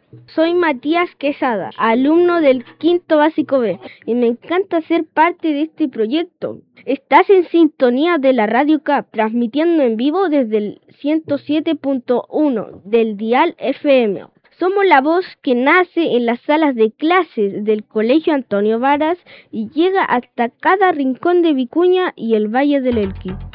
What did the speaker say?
Soy Matías Quesada, alumno del quinto básico B, y me encanta ser parte de este proyecto. Estás en sintonía de la Radio CAP, transmitiendo en vivo desde el 107.1 del dial FM. Somos la voz que nace en las salas de clases del Colegio Antonio Varas y llega hasta cada rincón de Vicuña y el Valle del Elqui.